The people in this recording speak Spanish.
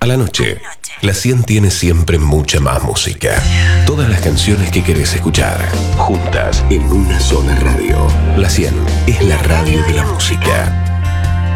la noche, la 100 tiene siempre mucha más música. Todas las canciones que querés escuchar, juntas en una sola radio. La 100 es la radio de la música.